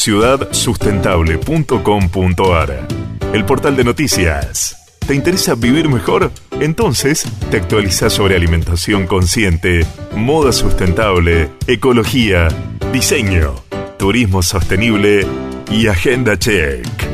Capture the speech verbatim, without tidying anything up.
ciudad sustentable punto com punto ar, el portal de noticias. ¿Te interesa vivir mejor? Entonces te actualizás sobre alimentación consciente, moda sustentable, ecología, diseño, turismo sostenible y agenda check.